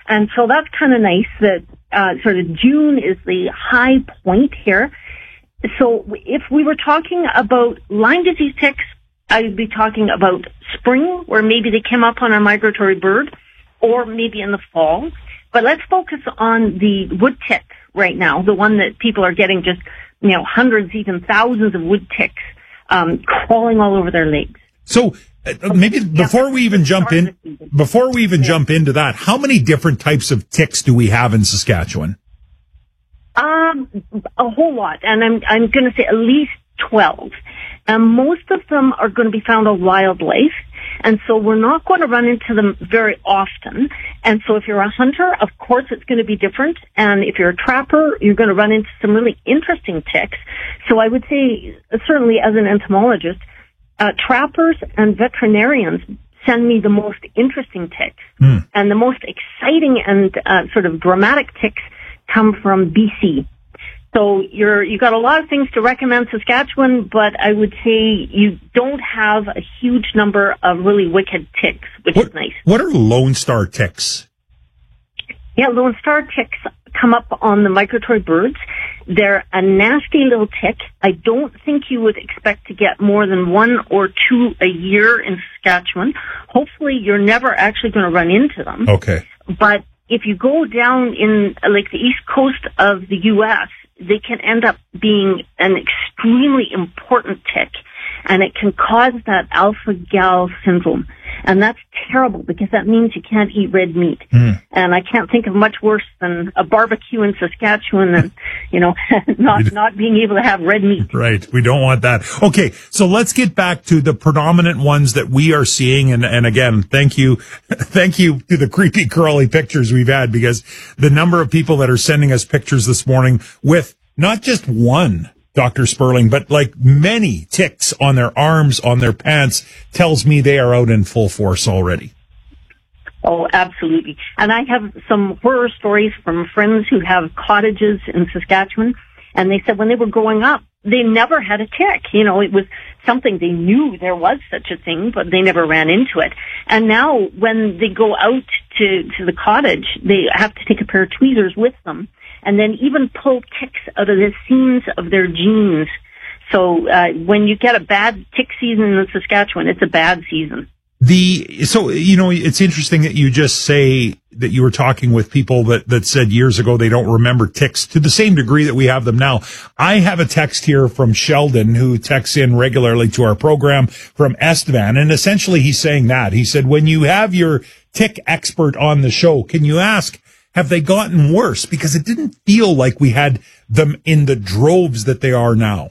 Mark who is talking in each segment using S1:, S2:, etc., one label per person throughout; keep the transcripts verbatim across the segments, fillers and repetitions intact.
S1: And so that's kind of nice that uh, sort of June is the high point here. So if we were talking about Lyme disease ticks, I would be talking about spring, where maybe they came up on a migratory bird, or maybe in the fall. But let's focus on the wood tick right now, the one that people are getting just, you know, hundreds, even thousands of wood ticks um, crawling all over their legs.
S2: So uh, maybe before we even jump in, before we even jump into that, how many different types of ticks do we have in Saskatchewan?
S1: Um, a whole lot, and I'm I'm going to say at least twelve. And most of them are going to be found on wildlife, and so we're not going to run into them very often. And so if you're a hunter, of course it's going to be different, and if you're a trapper, you're going to run into some really interesting ticks. So I would say, certainly as an entomologist, uh, trappers and veterinarians send me the most interesting ticks, mm. and the most exciting and uh, sort of dramatic ticks come from B C. So you're, you've got a lot of things to recommend Saskatchewan, but I would say you don't have a huge number of really wicked ticks, which
S2: what,
S1: is nice.
S2: What are Lone Star ticks?
S1: Yeah, Lone Star ticks come up on the migratory birds. They're a nasty little tick. I don't think you would expect to get more than one or two a year in Saskatchewan. Hopefully you're never actually going to run into them.
S2: Okay.
S1: But if you go down in like the east coast of the U S, they can end up being an extremely important tick, and it can cause that alpha-gal syndrome. And that's terrible because that means you can't eat red meat. Mm. And I can't think of much worse than a barbecue in Saskatchewan and, you know, not, not being able to have red meat.
S2: Right. We don't want that. Okay. So let's get back to the predominant ones that we are seeing. And, and again, thank you. Thank you to the creepy crawly pictures we've had, because the number of people that are sending us pictures this morning with not just one, Doctor Sperling, but like many ticks on their arms, on their pants, tells me they are out in full force already.
S1: Oh, absolutely. And I have some horror stories from friends who have cottages in Saskatchewan, and they said when they were growing up, they never had a tick. You know, it was something they knew there was such a thing, but they never ran into it. And now when they go out to, to the cottage, they have to take a pair of tweezers with them, and then even pull ticks out of the seams of their jeans. So uh, when you get a bad tick season in Saskatchewan, it's a bad season.
S2: The so you know it's interesting that you just say that you were talking with people that that said years ago they don't remember ticks to the same degree that we have them now. I have a text here from Sheldon, who texts in regularly to our program from Estevan, and essentially he's saying that he said, when you have your tick expert on the show, can you ask, have they gotten worse? Because it didn't feel like we had them in the droves that they are now.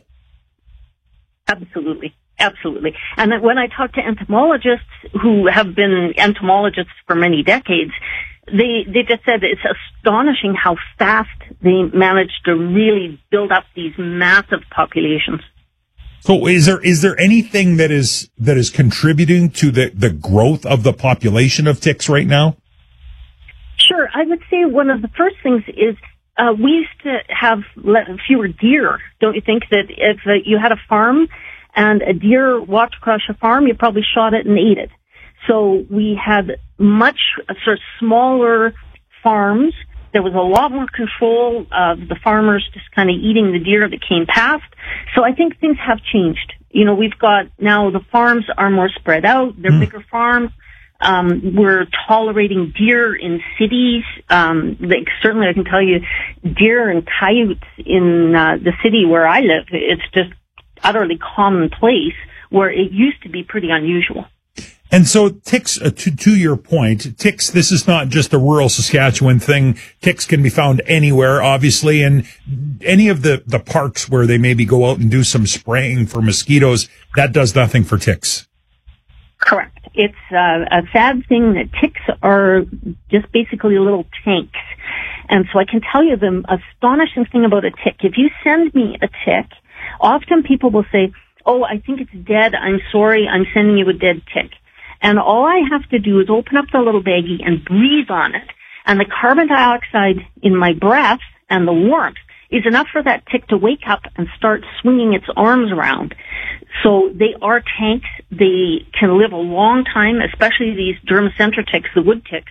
S1: Absolutely. Absolutely. And that when I talk to entomologists who have been entomologists for many decades, they, they just said it's astonishing how fast they managed to really build up these massive populations.
S2: So is there, is there anything that is, that is contributing to the, the growth of the population of ticks right now?
S1: Sure. I would say one of the first things is uh, we used to have fewer deer. Don't you think that if uh, you had a farm and a deer walked across your farm, you probably shot it and ate it? So we had much uh, sort of smaller farms. There was a lot more control of the farmers just kind of eating the deer that came past. So I think things have changed. You know, we've got now the farms are more spread out. They're mm. bigger farms. Um, we're tolerating deer in cities. Um, like certainly I can tell you deer and coyotes in uh, the city where I live, it's just utterly commonplace, where it used to be pretty unusual.
S2: And so ticks, uh, to, to your point, ticks, this is not just a rural Saskatchewan thing. Ticks can be found anywhere, obviously, and any of the, the parks where they maybe go out and do some spraying for mosquitoes, that does nothing for ticks.
S1: Correct. It's uh, a sad thing that ticks are just basically little tanks. And so I can tell you the astonishing thing about a tick. If you send me a tick, often people will say, oh, I think it's dead. I'm sorry. I'm sending you a dead tick. And all I have to do is open up the little baggie and breathe on it. And the carbon dioxide in my breath and the warmth is enough for that tick to wake up and start swinging its arms around. So they are tanks. They can live a long time, especially these dermacentor ticks, the wood ticks.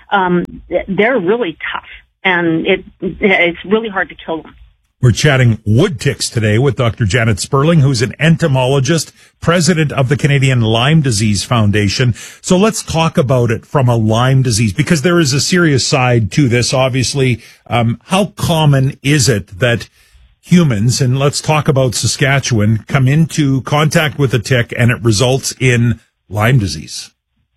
S1: um, they're really tough, and it it's really hard to kill them.
S2: We're chatting wood ticks today with Doctor Janet Sperling, who's an entomologist, president of the Canadian Lyme Disease Foundation. So let's talk about it from a Lyme disease, because there is a serious side to this, obviously. Um, how common is it that humans, and let's talk about Saskatchewan, come into contact with a tick and it results in Lyme disease?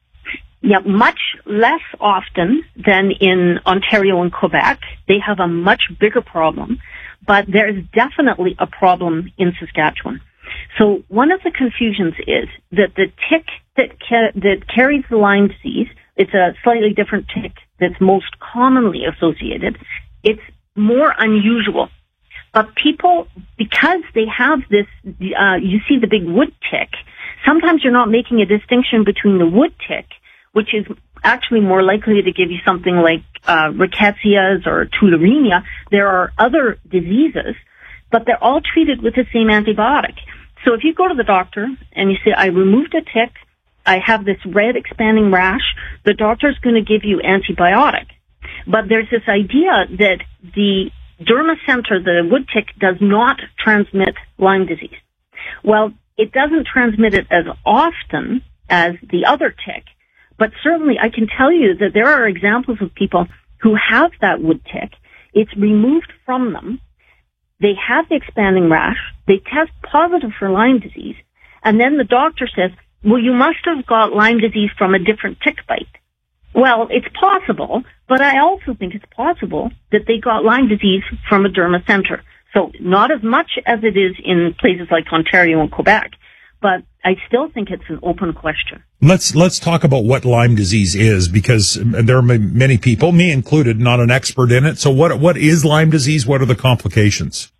S1: Yeah, much less often than in Ontario and Quebec. They have a much bigger problem. But there is definitely a problem in Saskatchewan. So one of the confusions is that the tick that ca- that carries the Lyme disease, it's a slightly different tick that's most commonly associated. It's more unusual. But people, because they have this, uh, you see the big wood tick, sometimes you're not making a distinction between the wood tick, which is actually more likely to give you something like uh, rickettsias or tularemia. There are other diseases, but they're all treated with the same antibiotic. So if you go to the doctor and you say, I removed a tick, I have this red expanding rash, the doctor's going to give you antibiotic. But there's this idea that the dermacenter, the wood tick, does not transmit Lyme disease. Well, it doesn't transmit it as often as the other tick. But certainly I can tell you that there are examples of people who have that wood tick. It's removed from them. They have the expanding rash. They test positive for Lyme disease. And then the doctor says, well, you must have got Lyme disease from a different tick bite. Well, it's possible, but I also think it's possible that they got Lyme disease from a dermacenter. So not as much as it is in places like Ontario and Quebec, but I still think it's an open question.
S2: Let's let's talk about what Lyme disease is, because there are many people, me included, not an expert in it. So what what is Lyme disease? What are the complications?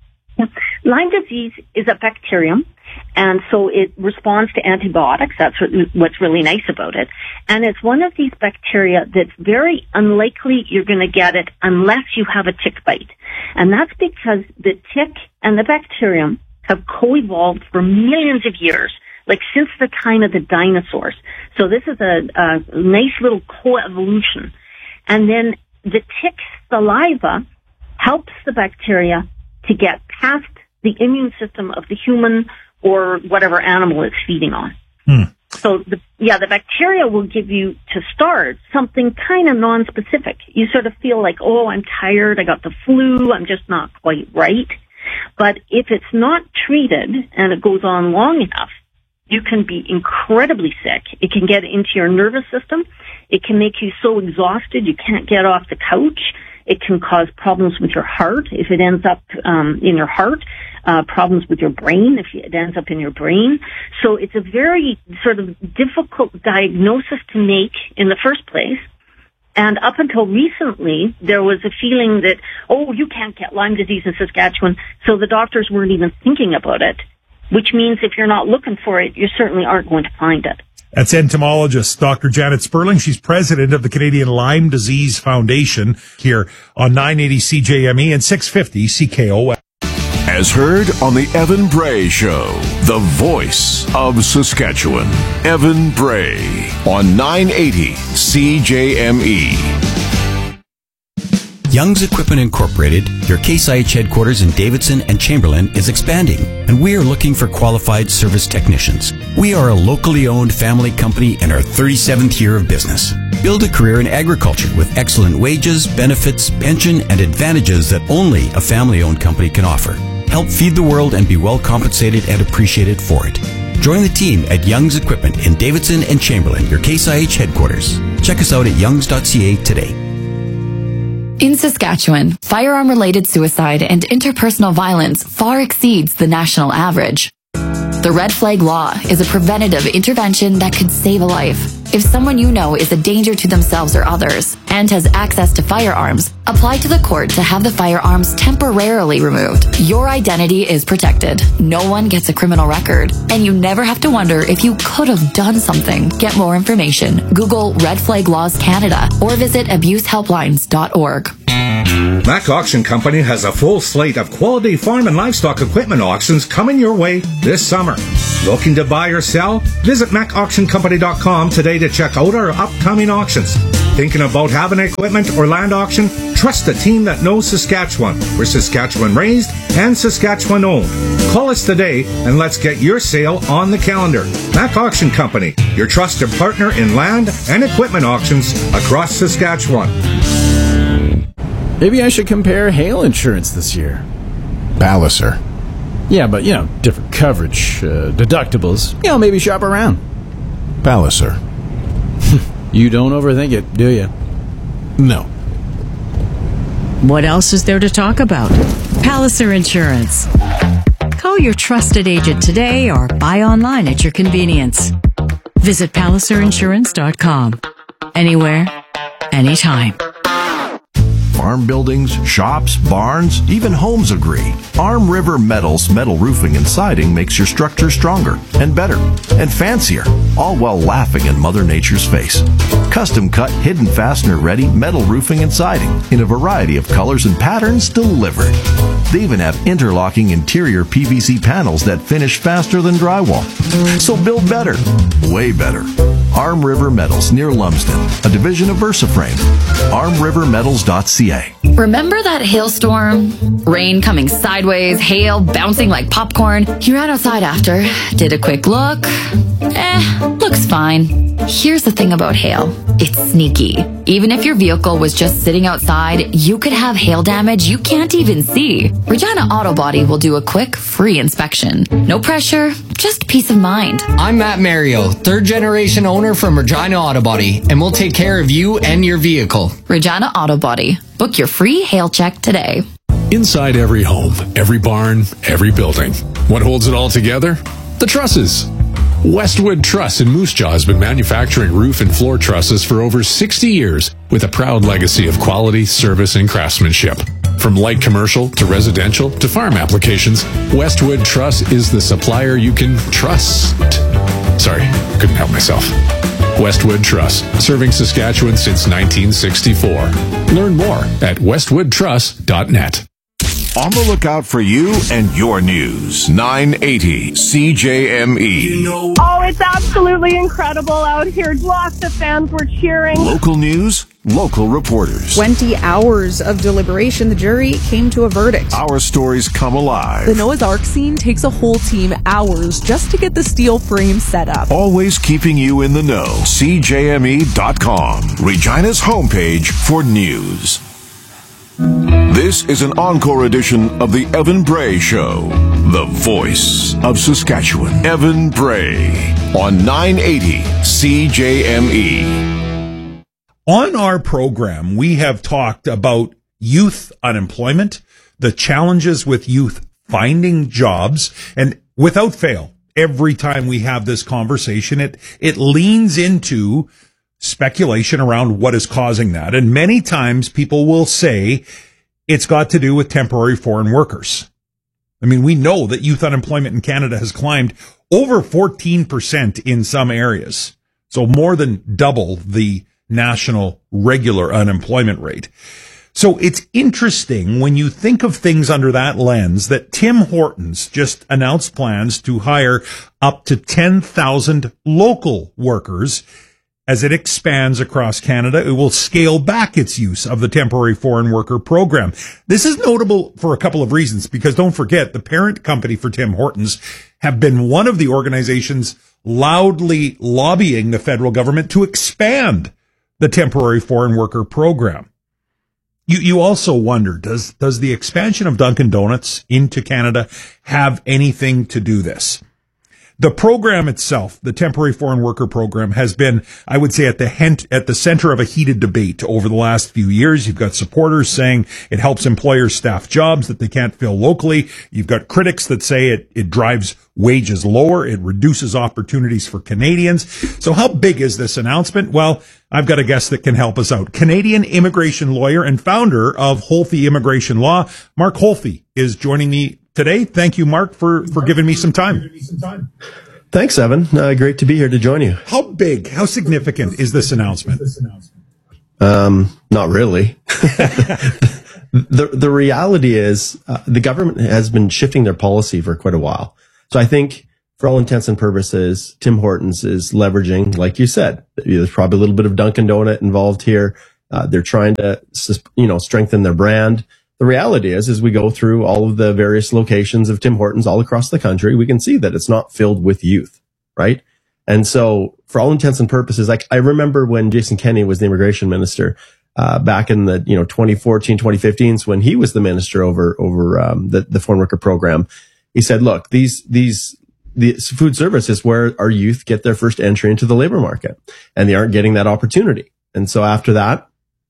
S1: Lyme disease is a bacterium, and so it responds to antibiotics. That's what's really nice about it. And it's one of these bacteria that's very unlikely you're going to get it unless you have a tick bite. And that's because the tick and the bacterium have co-evolved for millions of years, like since the time of the dinosaurs. So this is a, a nice little co-evolution. And then the tick's saliva helps the bacteria to get past the immune system of the human or whatever animal it's feeding on. Hmm. So, the, yeah, the bacteria will give you, to start, something kind of non-specific. You sort of feel like, oh, I'm tired, I got the flu, I'm just not quite right. But if it's not treated and it goes on long enough, you can be incredibly sick. It can get into your nervous system. It can make you so exhausted you can't get off the couch. It can cause problems with your heart if it ends up um, in your heart, uh, problems with your brain if it ends up in your brain. So it's a very sort of difficult diagnosis to make in the first place. And up until recently, there was a feeling that, oh, you can't get Lyme disease in Saskatchewan, so the doctors weren't even thinking about it, which means if you're not looking for it, you certainly aren't going to find it.
S2: That's entomologist Doctor Janet Sperling. She's president of the Canadian Lyme Disease Foundation here on nine eighty C J M E and six fifty C K O S.
S3: As heard on the Evan Bray Show, the voice of Saskatchewan. Evan Bray on nine eighty C J M E.
S4: Young's Equipment Incorporated, your Case I H headquarters in Davidson and Chamberlain, is expanding, and we are looking for qualified service technicians. We are a locally owned family company in our thirty-seventh year of business. Build a career in agriculture with excellent wages, benefits, pension, and advantages that only a family-owned company can offer. Help feed the world and be well compensated and appreciated for it. Join the team at Young's Equipment in Davidson and Chamberlain, your Case I H headquarters. Check us out at youngs dot c a today.
S5: In Saskatchewan, firearm-related suicide and interpersonal violence far exceeds the national average. The Red Flag Law is a preventative intervention that could save a life. If someone you know is a danger to themselves or others and has access to firearms, apply to the court to have the firearms temporarily removed. Your identity is protected. No one gets a criminal record, and you never have to wonder if you could have done something. Get more information. Google Red Flag Laws Canada or visit abuse helplines dot org.
S6: Mac Auction Company has a full slate of quality farm and livestock equipment auctions coming your way this summer. Looking to buy or sell? Visit mac auction company dot com today to check out our upcoming auctions. Thinking about having equipment or land auction? Trust the team that knows Saskatchewan. We're Saskatchewan raised and Saskatchewan owned. Call us today and let's get your sale on the calendar. Mac Auction Company, your trusted partner in land and equipment auctions across Saskatchewan.
S7: Maybe I should compare hail insurance this year.
S8: Palliser.
S7: Yeah, but, you know, different coverage, uh, deductibles. You know, maybe shop around.
S8: Palliser.
S7: You don't overthink it, do you?
S8: No.
S9: What else is there to talk about? Palliser Insurance. Call your trusted agent today or buy online at your convenience. Visit palliser insurance dot com. Anywhere, anytime.
S3: Farm buildings, shops, barns, even homes agree. Arm River Metals metal roofing and siding makes your structure stronger and better and fancier, all while laughing in Mother Nature's face. Custom cut, hidden fastener ready metal roofing and siding in a variety of colors and patterns delivered. They even have interlocking interior P V C panels that finish faster than drywall. So build better, way better. Arm River Metals near Lumsden, a division of VersaFrame. arm river metals dot c a.
S5: Remember that hailstorm? Rain coming sideways, hail bouncing like popcorn. You ran outside after, did a quick look. Eh, looks fine. Here's the thing about hail. It's sneaky. Even if your vehicle was just sitting outside, you could have hail damage you can't even see. Regina Auto Body will do a quick, free inspection. No pressure, just peace of mind.
S10: I'm Matt Mario, third generation owner from Regina Auto Body, and we'll take care of you and your vehicle.
S5: Regina Auto Body. Book your free hail check today.
S8: Inside every home, every barn, every building. What holds it all together? The trusses. Westwood Truss in Moose Jaw has been manufacturing roof and floor trusses for over sixty years with a proud legacy of quality, service, and craftsmanship. From light commercial to residential to farm applications, Westwood Truss is the supplier you can trust. Sorry, couldn't help myself. Westwood Truss, serving Saskatchewan since nineteen sixty-four. Learn more at westwood truss dot net.
S3: On the lookout for you and your news. nine eighty C J M E.
S11: Oh, it's absolutely incredible out here. Lots of fans were cheering.
S3: Local news, local reporters.
S12: twenty hours of deliberation, the jury came to a verdict.
S3: Our stories come alive.
S13: The Noah's Ark scene takes a whole team hours just to get the steel frame set up.
S3: Always keeping you in the know. C J M E dot com. Regina's homepage for news. This is an encore edition of the Evan Bray Show, the voice of Saskatchewan. Evan Bray on nine eighty C J M E.
S2: On our program, we have talked about youth unemployment, the challenges with youth finding jobs, and without fail, every time we have this conversation, it, it leans into speculation around what is causing that. And many times people will say it's got to do with temporary foreign workers. I mean, we know that youth unemployment in Canada has climbed over fourteen percent in some areas. So more than double the national regular unemployment rate. So it's interesting when you think of things under that lens that Tim Hortons just announced plans to hire up to ten thousand local workers. As it expands across Canada, it will scale back its use of the temporary foreign worker program. This is notable for a couple of reasons, because don't forget, the parent company for Tim Hortons have been one of the organizations loudly lobbying the federal government to expand the temporary foreign worker program. You, you also wonder, does, does the expansion of Dunkin' Donuts into Canada have anything to do this? The program itself, the temporary foreign worker program, has been, I would say, at the hent- at the center of a heated debate over the last few years. You've got supporters saying it helps employers staff jobs that they can't fill locally. You've got critics that say it, it drives wages lower. It reduces opportunities for Canadians. So how big is this announcement? Well, I've got a guest that can help us out. Canadian immigration lawyer and founder of Holthe Immigration Law, Mark Holthe, is joining me today. Thank you, Mark, for, for giving me some time.
S14: Thanks, Evan. Uh, great to be here to join you.
S2: How big, how significant is this announcement?
S14: Um, not really. the the reality is uh, the government has been shifting their policy for quite a while. So I think for all intents and purposes, Tim Hortons is leveraging, like you said, there's probably a little bit of Dunkin' Donut involved here. Uh, they're trying to, you know, strengthen their brand. The reality is, as we go through all of the various locations of Tim Hortons all across the country, we can see that it's not filled with youth, right? And so, for all intents and purposes, like I remember when Jason Kenney was the immigration minister, uh, back in the, you know, twenty fourteen, twenty fifteen, when he was the minister over, over, um, the, the foreign worker program, he said, look, these, these, the food service is where our youth get their first entry into the labor market, and they aren't getting that opportunity. And so after that,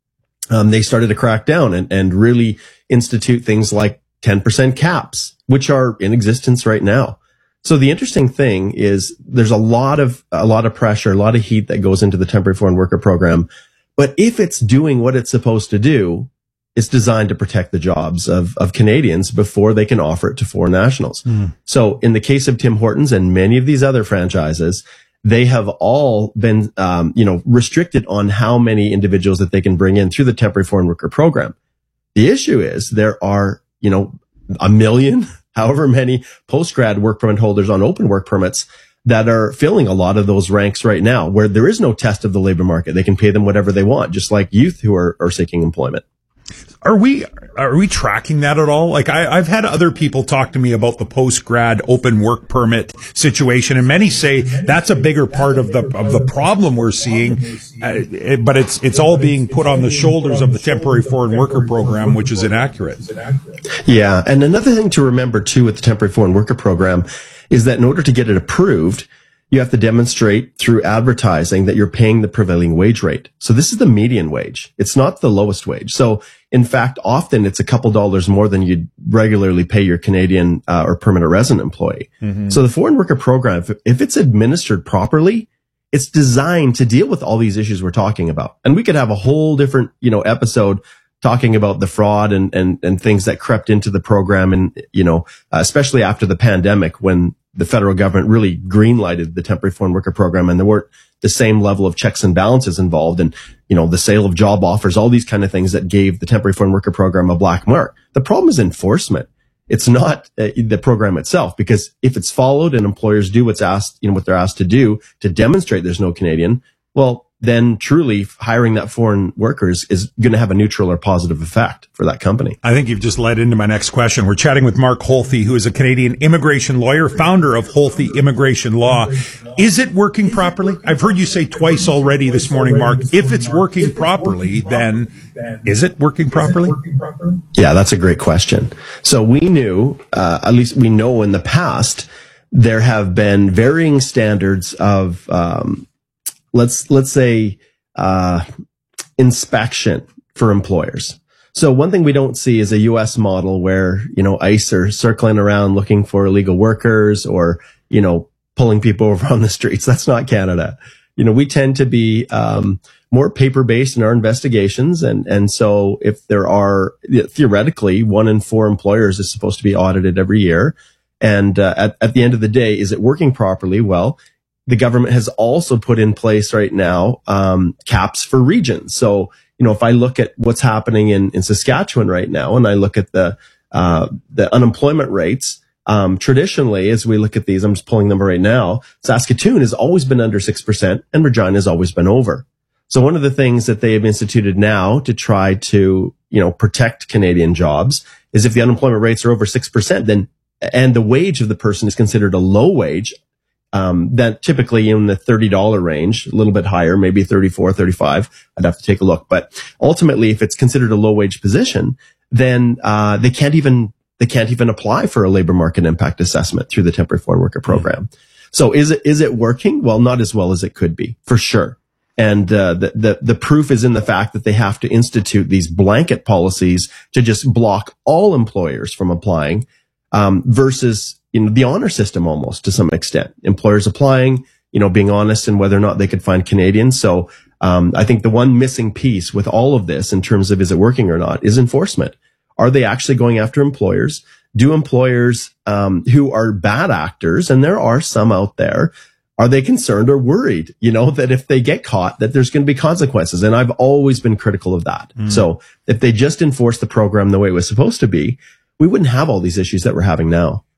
S14: um, they started to crack down and, and really institute things like ten percent caps, which are in existence right now. So the interesting thing is there's a lot of, a lot of pressure, a lot of heat that goes into the temporary foreign worker program. But if it's doing what it's supposed to do, it's designed to protect the jobs of, of Canadians before they can offer it to foreign nationals. Mm. So in the case of Tim Hortons and many of these other franchises, they have all been, um, you know, restricted on how many individuals that they can bring in through the temporary foreign worker program. The issue is there are, you know, a million, however many post-grad work permit holders on open work permits that are filling a lot of those ranks right now, where there is no test of the labor market. They can pay them whatever they want, just like youth who are, are seeking employment.
S2: Are we, are we tracking that at all? Like I, I've had other people talk to me about the post-grad open work permit situation, and many say that's a bigger part of the, of the problem we're seeing. Uh, it, but it's, it's all being put on the shoulders of the temporary foreign worker program, which is inaccurate.
S14: Yeah. And another thing to remember too with the temporary foreign worker program is that in order to get it approved, you have to demonstrate through advertising that you're paying the prevailing wage rate. So this is the median wage. It's not the lowest wage. So in fact, often it's a couple dollars more than you'd regularly pay your Canadian uh, or permanent resident employee. Mm-hmm. So the foreign worker program, if, if it's administered properly, it's designed to deal with all these issues we're talking about. And we could have a whole different, you know, episode talking about the fraud and, and, and things that crept into the program. And, you know, uh, especially after the pandemic, when the federal government really green-lighted the temporary foreign worker program, and there weren't the same level of checks and balances involved, and, you know, the sale of job offers, all these kind of things that gave the temporary foreign worker program a black mark. The problem is enforcement. It's not uh, the program itself, because if it's followed and employers do what's asked, you know, what they're asked to do to demonstrate there's no Canadian, well, then truly hiring that foreign workers is going to have a neutral or positive effect for that company.
S2: I think you've just led into my next question. We're chatting with Mark Holthe, who is a Canadian immigration lawyer, founder of Holthe Immigration Law. Is it working properly? I've heard you say twice already this morning, Mark. If it's working properly, then is it working properly?
S14: Yeah, that's a great question. So we knew, uh, at least we know in the past, there have been varying standards of, um, let's, let's say, uh, inspection for employers. So one thing we don't see is a U S model where, you know, ICE are circling around looking for illegal workers or, you know, pulling people over on the streets. That's not Canada. You know, we tend to be, um, more paper-based in our investigations. And, and so if there are, theoretically, one in four employers is supposed to be audited every year. And, uh, at, at the end of the day, is it working properly? Well, the government has also put in place right now, um, caps for regions. So, you know, if I look at what's happening in, in Saskatchewan right now, and I look at the, uh, the unemployment rates, um, traditionally, as we look at these, I'm just pulling them right now, Saskatoon has always been under six percent and Regina has always been over. So one of the things that they have instituted now to try to, you know, protect Canadian jobs is if the unemployment rates are over six percent, then, and the wage of the person is considered a low wage, Um, that typically in the thirty dollars range, a little bit higher, maybe thirty-four, thirty-five. I'd have to take a look. But ultimately, if it's considered a low wage position, then, uh, they can't even, they can't even apply for a labor market impact assessment through the temporary foreign worker program. Mm-hmm. So is it, is it working? Well, not as well as it could be, for sure. And, uh, the, the, the proof is in the fact that they have to institute these blanket policies to just block all employers from applying, um, versus, you know, the honor system almost to some extent. Employers applying, you know, being honest in whether or not they could find Canadians. So, um, I think the one missing piece with all of this in terms of is it working or not is enforcement. Are they actually going after employers? Do employers, um, who are bad actors, and there are some out there, are they concerned or worried, you know, that if they get caught, that there's going to be consequences? And I've always been critical of that. Mm. So if they just enforce the program the way it was supposed to be, we wouldn't have all these issues that we're having now.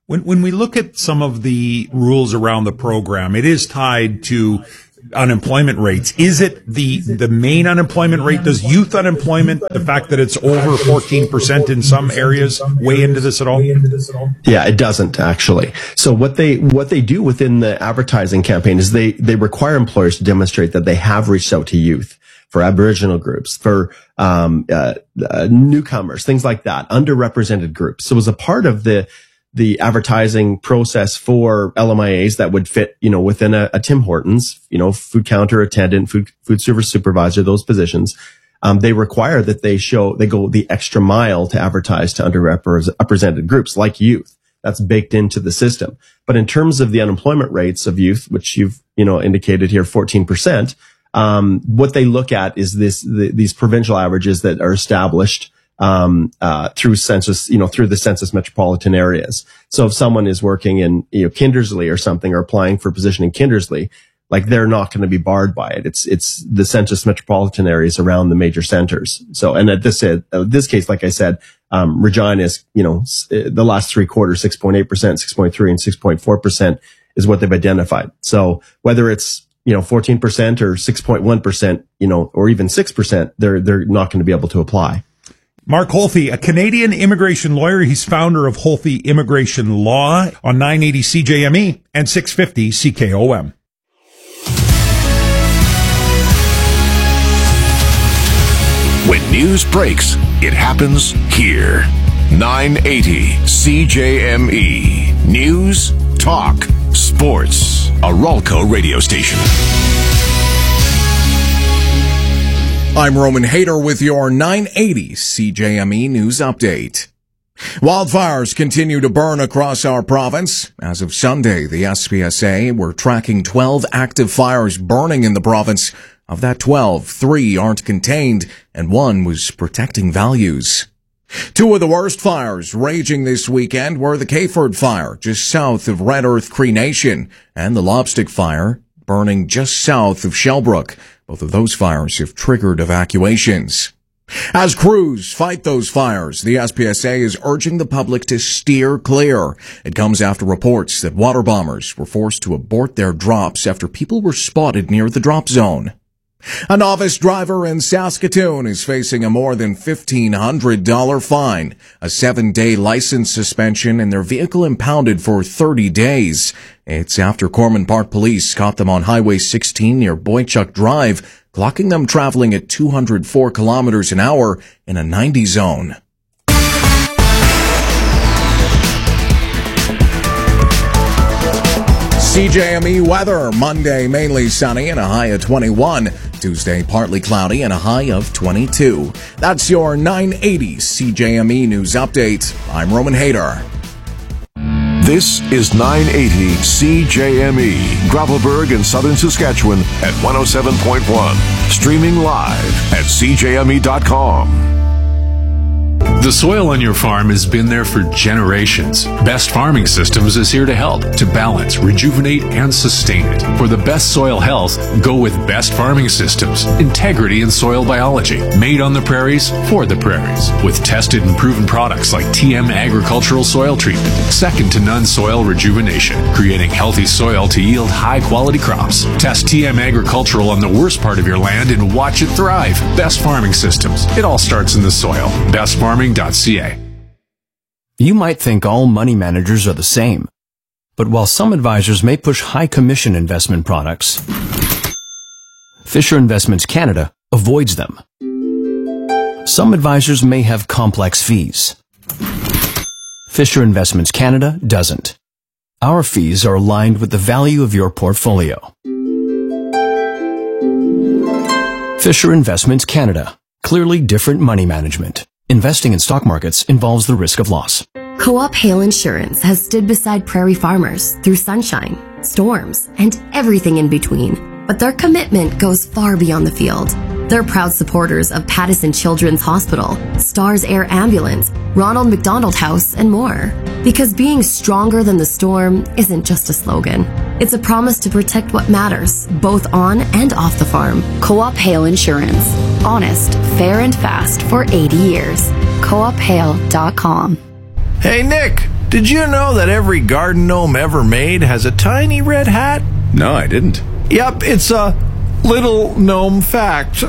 S2: When when we look at some of the rules around the program, it is tied to unemployment rates. Is it the the main unemployment rate? Does youth unemployment, the fact that it's over fourteen percent in some areas, weigh into this at all?
S14: Yeah, it doesn't actually. So what they what they do within the advertising campaign is they they require employers to demonstrate that they have reached out to youth, for Aboriginal groups, for um, uh, uh, newcomers, things like that, underrepresented groups. So as a part of the the advertising process for L M I As that would fit, you know, within a, a Tim Hortons, you know, food counter attendant, food food service supervisor, those positions, um, they require that they show they go the extra mile to advertise to underrepresented groups like youth. That's baked into the system. But in terms of the unemployment rates of youth, which you've you know indicated here, fourteen percent. Um, what they look at is this, the, these provincial averages that are established, um, uh, through census, you know, through the census metropolitan areas. So if someone is working in, you know, Kindersley or something, or applying for a position in Kindersley, like they're not going to be barred by it. It's, it's the census metropolitan areas around the major centers. So, and at this, uh, this case, like I said, um, Regina is, you know, the last three quarters, six point eight percent, six point three and six point four percent is what they've identified. So whether it's, you know, fourteen percent or six point one percent, you know, or even six percent, they're, they're not going to be able to apply.
S2: Mark Holthe, a Canadian immigration lawyer. He's founder of Holthe Immigration Law on nine eighty C J M E and six fifty C K O M.
S15: When news breaks, it happens here. nine eighty C J M E. News, talk, sports. A Ralco radio station.
S16: I'm Roman Hader with your nine eighty C J M E News Update. Wildfires continue to burn across our province. As of Sunday, the S P S A were tracking twelve active fires burning in the province. Of that twelve, three aren't contained, and one was protecting values. Two of the worst fires raging this weekend were the Cayford Fire, just south of Red Earth Cree Nation, and the Lobstick Fire, burning just south of Shellbrook. Both of those fires have triggered evacuations. As crews fight those fires, the S P S A is urging the public to steer clear. It comes after reports that water bombers were forced to abort their drops after people were spotted near the drop zone. A novice driver in Saskatoon is facing a more than fifteen hundred dollars fine, a seven-day license suspension, and their vehicle impounded for thirty days. It's after Corman Park Police caught them on Highway sixteen near Boychuk Drive, clocking them traveling at two hundred four kilometers an hour in a ninety zone. C J M E weather, Monday mainly sunny and a high of twenty-one. Tuesday partly cloudy and a high of twenty-two. That's your nine eighty C J M E News Update. I'm Roman Hader.
S15: This is nine eighty C J M E, Gravelburg in southern Saskatchewan at one oh seven point one. Streaming live at c j m e dot com.
S8: The soil on your farm has been there for generations. Best Farming Systems is here to help, to balance, rejuvenate, and sustain it. For the best soil health, go with Best Farming Systems. Integrity in soil biology. Made on the prairies, for the prairies. With tested and proven products like T M Agricultural Soil Treatment. Second to none soil rejuvenation. Creating healthy soil to yield high-quality crops. Test T M Agricultural on the worst part of your land and watch it thrive. Best Farming Systems. It all starts in the soil. best farming dot c a.
S4: You might think all money managers are the same. But while some advisors may push high commission investment products, Fisher Investments Canada avoids them. Some advisors may have complex fees. Fisher Investments Canada doesn't. Our fees are aligned with the value of your portfolio. Fisher Investments Canada. Clearly different money management. Investing in stock markets involves the risk of loss.
S17: Co-op Hail Insurance has stood beside prairie farmers through sunshine, storms, and everything in between. But their commitment goes far beyond the field. They're proud supporters of Pattison Children's Hospital, Stars Air Ambulance, Ronald McDonald House, and more. Because being stronger than the storm isn't just a slogan. It's a promise to protect what matters, both on and off the farm.
S5: Co-op Hail Insurance. Honest, fair, and fast for eighty years. co op hail dot com.
S3: Hey, Nick, Did you know that every garden gnome ever made has a tiny red hat?
S8: No, I didn't.
S3: Yep, it's a little gnome fact.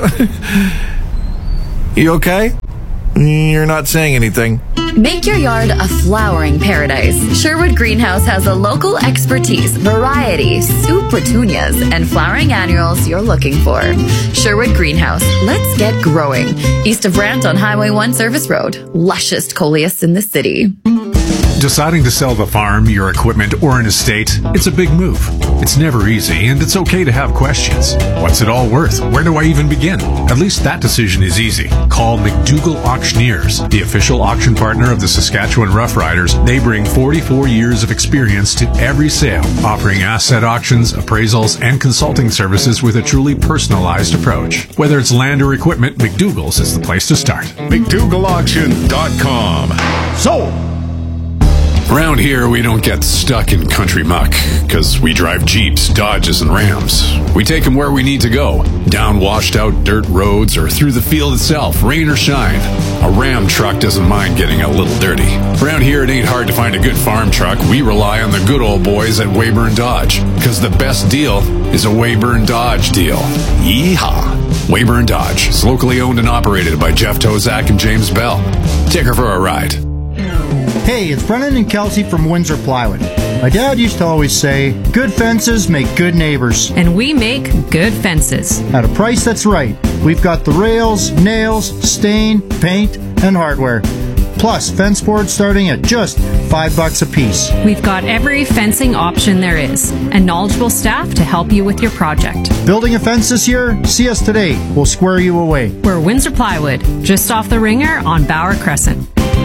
S3: You okay? You're not saying anything.
S5: Make your yard a flowering paradise. Sherwood Greenhouse has the local expertise, variety, soup petunias, and flowering annuals you're looking for. Sherwood Greenhouse. Let's get growing. East of Brant on Highway one Service Road. Lushest coleus in the city.
S8: Deciding to sell the farm, your equipment, or an estate, it's a big move. It's never easy, and it's okay to have questions. What's it all worth? Where do I even begin? At least that decision is easy. Call McDougall Auctioneers, the official auction partner of the Saskatchewan Roughriders. They bring forty-four years of experience to every sale, offering asset auctions, appraisals, and consulting services with a truly personalized approach. Whether it's land or equipment, McDougall's is the place to start.
S15: McDougall Auction dot com.
S8: Sold! Around here, we don't get stuck in country muck, because we drive Jeeps, Dodges, and Rams. We take them where we need to go, down washed-out dirt roads or through the field itself, rain or shine. A Ram truck doesn't mind getting a little dirty. Around here, it ain't hard to find a good farm truck. We rely on the good old boys at Weyburn Dodge, because the best deal is a Weyburn Dodge deal. Yeehaw! Weyburn Dodge is locally owned and operated by Jeff Tozak and James Bell. Take her for a ride.
S18: Hey, it's Brennan and Kelsey from Windsor Plywood. My dad used to always say, good fences make good neighbors.
S9: And we make good fences.
S18: At a price that's right. We've got the rails, nails, stain, paint, and hardware. Plus, fence boards starting at just five bucks a piece.
S9: We've got every fencing option there is, and knowledgeable staff to help you with your project.
S18: Building a fence this year? See us today. We'll square you away.
S9: We're Windsor Plywood, just off the Ringer on Bauer Crescent.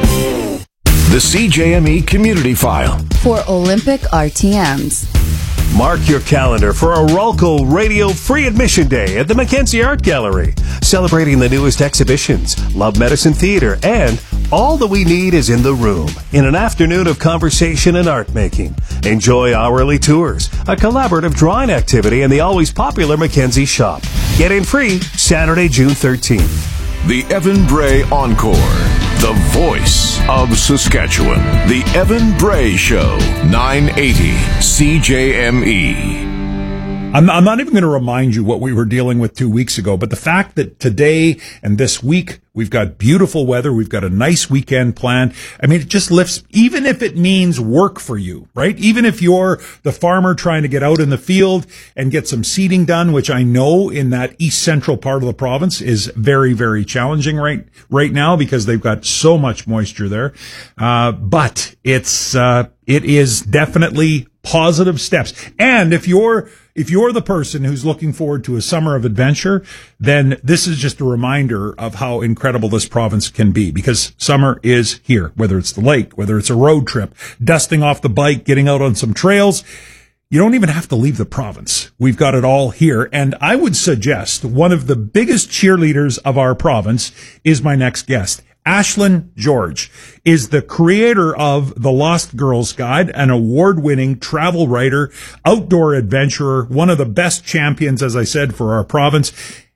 S15: The C J M E Community File.
S5: For Olympic R T Ms.
S19: Mark your calendar for a Rolco Radio Free Admission Day at the Mackenzie Art Gallery, celebrating the newest exhibitions, Love Medicine Theater, and All That We Need Is in the Room, in an afternoon of conversation and art making. Enjoy hourly tours, a collaborative drawing activity, and the always popular Mackenzie Shop. Get in free Saturday, June thirteenth.
S15: The Evan Bray Encore. The voice of Saskatchewan. The Evan Bray Show. nine eighty C J M E.
S2: I'm, I'm not even going to remind you what we were dealing with two weeks ago, but the fact that today and this week we've got beautiful weather, we've got a nice weekend planned. I mean, it just lifts, even if it means work for you, right? Even if you're the farmer trying to get out in the field and get some seeding done, which I know in that east central part of the province is very, very challenging right, right now because they've got so much moisture there. Uh, but it's, uh, it is definitely positive steps. And if you're, if you're the person who's looking forward to a summer of adventure, then this is just a reminder of how incredible this province can be, because summer is here, whether it's the lake, whether it's a road trip, dusting off the bike, getting out on some trails. You don't even have to leave the province. We've got it all here. And I would suggest one of the biggest cheerleaders of our province is my next guest. Ashlyn George is the creator of The Lost Girls Guide, an award-winning travel writer, outdoor adventurer, one of the best champions, as I said, for our province,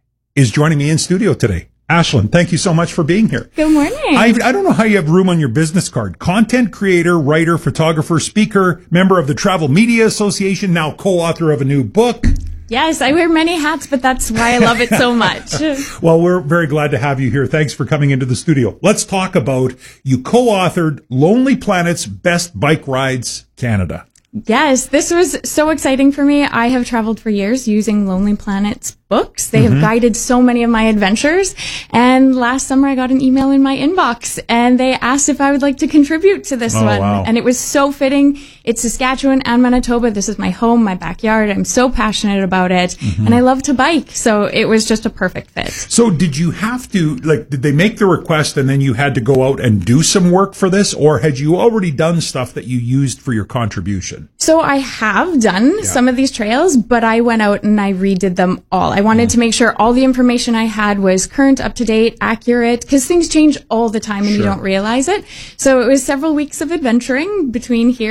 S2: is joining me in studio today. Ashlyn, thank you so much for being here.
S20: Good morning.
S2: I, I don't know how you have room on your business card. Content creator, writer, photographer, speaker, member of the Travel Media Association, now co-author of a new book.
S20: Yes, I wear many hats, but that's why I love it so much.
S2: Well, we're very glad to have you here. Thanks for coming into the studio. Let's talk about, you co-authored Lonely Planet's Best Bike Rides Canada.
S20: Yes, this was so exciting for me. I have traveled for years using Lonely Planet's books. They
S2: Mm-hmm.
S20: have guided so many of my adventures. And last summer I got an email in my inbox and they asked if I would like to contribute to this
S2: Oh,
S20: one.
S2: wow.
S20: And it was so fitting. It's Saskatchewan and Manitoba. This is my home, my backyard. I'm so passionate about it.
S2: Mhm.
S20: And I love to bike. So it was just a perfect fit.
S2: So did you have to, like, did they make the request and then you had to go out and do some work for this? Or had you already done stuff that you used for your contribution?
S20: So I have done
S2: Yeah.
S20: some of these trails, but I went out and I redid them all. I wanted to make sure all the information I had was current, up to date, accurate, because things change all the time and you
S2: Sure.
S20: don't realize it. So it was several weeks of adventuring between here and Manitoba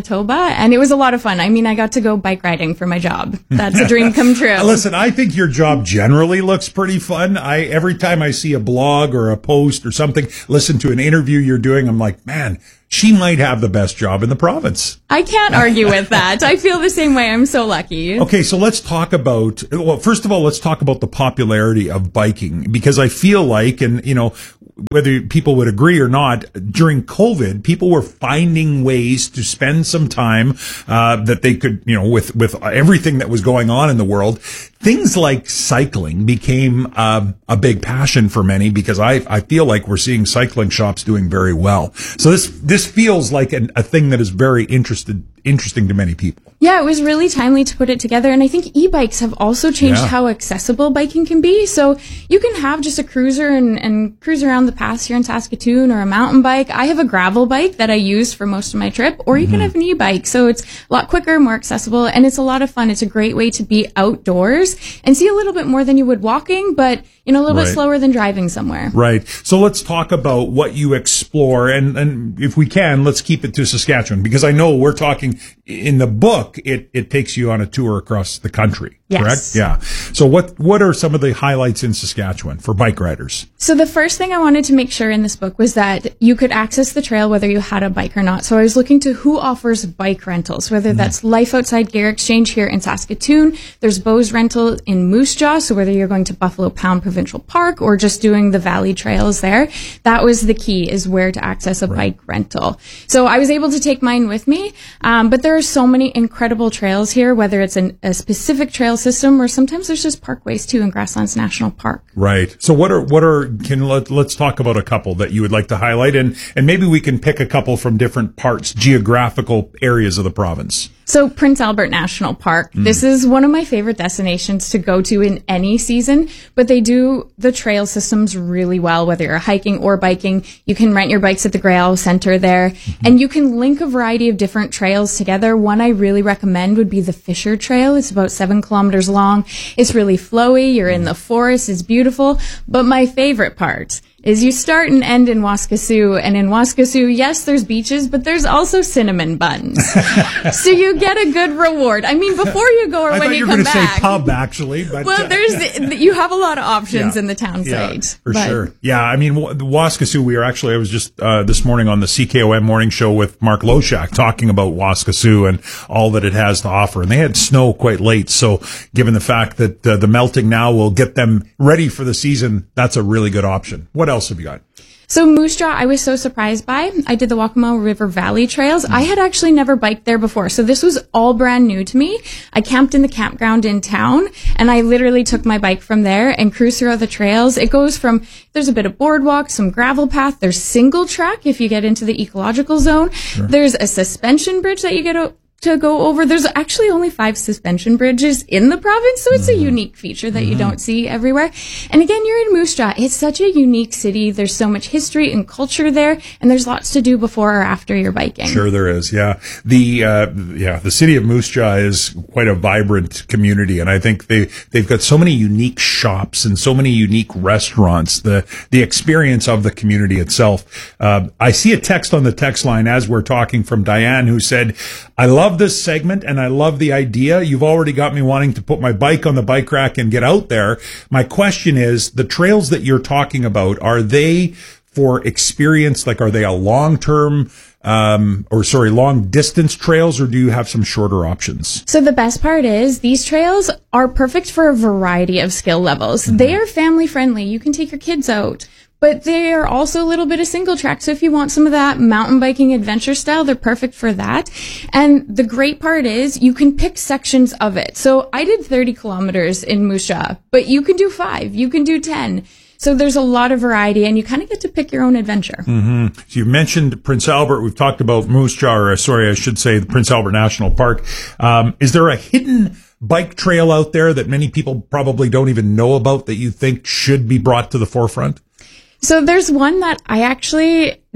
S20: Manitoba, and it was a lot of fun. I mean, I got to go bike riding for my job. That's a dream come true.
S2: Listen, I think your job generally looks pretty fun. I every time I see a blog or a post or something, listen to an interview you're doing, I'm like, man, she might have the best job in the province.
S20: I can't argue with that. I feel the same way. I'm so lucky.
S2: Okay, so let's talk about, well, first of all, let's talk about the popularity of biking, because I feel like, and, you know, whether people would agree or not, during COVID, people were finding ways to spend some time uh, that they could, you know, with with everything that was going on in the world. Things like cycling became um, a big passion for many, because I I feel like we're seeing cycling shops doing very well. So this this feels like an, a thing that is very interested interesting to many people.
S20: Yeah, it was really timely to put it together. And I think e-bikes have also changed
S2: Yeah.
S20: how accessible biking can be. So you can have just a cruiser and, and cruise around the pass here in Saskatoon, or a mountain bike. I have a gravel bike that I use for most of my trip, or you
S2: Mm-hmm.
S20: can have an e-bike. So it's a lot quicker, more accessible, and it's a lot of fun. It's a great way to be outdoors and see a little bit more than you would walking, but you know, a little
S2: Right.
S20: bit slower than driving somewhere.
S2: Right. So let's talk about what you explore, and, and if we can, let's keep it to Saskatchewan, because I know we're talking in the book, it, it takes you on a tour across the country,
S20: Yes.
S2: correct? Yeah. So what, what are some of the highlights in Saskatchewan for bike riders?
S20: So the first thing I wanted to make sure in this book was that you could access the trail whether you had a bike or not. So I was looking to who offers bike rentals, whether that's Life Outside Gear Exchange here in Saskatoon. There's Bose Rental in Moose Jaw. So whether you're going to Buffalo Pound Provincial Park or just doing the Valley Trails there, that was the key, is where to access a bike rental. So I was able to take mine with me. Um, but there are so many incredible trails here, whether it's an, a specific trail system or sometimes there's just parkways too in Grasslands National Park.
S2: Right. So what are, what are, can, let, let's talk about a couple that you would like to highlight, and, and maybe we can pick a couple from different parts, geographical areas of the province.
S20: So Prince Albert National Park,
S2: Mm.
S20: this is one of my favorite destinations to go to in any season, but they do the trail systems really well, whether you're hiking or biking. You can rent your bikes at the Gray Owl Center there,
S2: Mm-hmm.
S20: and you can link a variety of different trails together. One I really recommend would be the Fisher Trail. It's about seven kilometers long. It's really flowy. You're in the forest. It's beautiful. But my favorite part is you start and end in Waskesiu, and in Waskesiu, yes, there's beaches, but there's also cinnamon buns. So you get a good reward. I mean, before you go or
S2: I
S20: when
S2: thought
S20: you
S2: you were
S20: come
S2: going to
S20: back.
S2: say pub, actually. But,
S20: well,
S2: uh,
S20: there's you have a lot of options
S2: Yeah.
S20: in the town
S2: Yeah,
S20: site.
S2: for
S20: but-
S2: sure. Yeah, I mean, the Waskesiu, we are actually, I was just uh, this morning on the C K O M morning show with Mark Loshak talking about Waskesiu and all that it has to offer. And they had snow quite late. So given the fact that uh, the melting now will get them ready for the season, that's a really good option. What else have you got?
S20: So Moose Jaw, I was so surprised by. I did the Waccamaw River Valley Trails. I had actually never biked there before, so this was all brand new to me. I camped in the campground in town, and I literally took my bike from there and cruised through the trails. It goes from, there's a bit of boardwalk, some gravel path, there's single track if you get into the ecological zone.
S2: Sure.
S20: There's a suspension bridge that you get o- to go over. There's actually only five suspension bridges in the province, so it's a unique feature that you don't see everywhere. And again, you're in Moose Jaw. It's such a unique city. There's so much history and culture there, and there's lots to do before or after you're biking.
S2: Sure, there is. Yeah, the uh, yeah the city of Moose Jaw is quite a vibrant community, and I think they they've got so many unique shops and so many unique restaurants. The the experience of the community itself. Uh, I see a text on the text line as we're talking from Diane, who said, "I love this segment and I love the idea. You've already got me wanting to put my bike on the bike rack and get out there. My question is, the trails that you're talking about, are they for experience? Like, are they a long-term, um, or sorry, long distance trails, or do you have some shorter options?"
S20: So the best part is these trails are perfect for a variety of skill levels.
S2: Mm-hmm.
S20: They are family friendly. You can take your kids out. But they are also a little bit of single track. So if you want some of that mountain biking adventure style, they're perfect for that. And the great part is you can pick sections of it. So I did thirty kilometers in Moose Jaw, but you can do five, you can do ten. So there's a lot of variety, and you kind of get to pick your own adventure.
S2: Mm-hmm. So you mentioned Prince Albert. We've talked about Moose Jaw, or sorry, I should say the Prince Albert National Park. Um, is there a hidden bike trail out there that many people probably don't even know about that you think should be brought to the forefront?
S20: So there's one that I actually